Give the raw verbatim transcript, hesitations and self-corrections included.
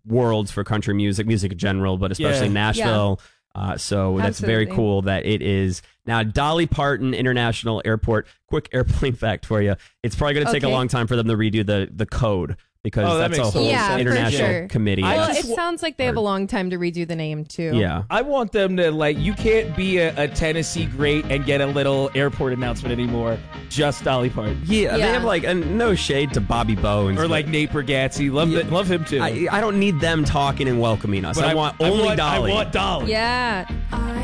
worlds for country music, music in general, but especially Yeah. Nashville. Uh, so that's very Absolutely. cool that it is now Dolly Parton International Airport. Quick airplane fact for you. It's probably going to take a Okay. long time for them to redo the, the code because Oh, that that's a makes whole sense. Yeah, for international sure. committee. I Well, just it wa- sounds like they have a long time to redo the name too. yeah. I want them to, like, you can't be a, a Tennessee great and get a little airport announcement anymore. Just Dolly Parton. Yeah, they Yeah. have like, and no shade to Bobby Bones. Or like Nate Bargatze. Love, Yeah. the, love him too. I, I don't need them talking and welcoming us. But I, want only I want, Dolly. I want Dolly. Yeah. I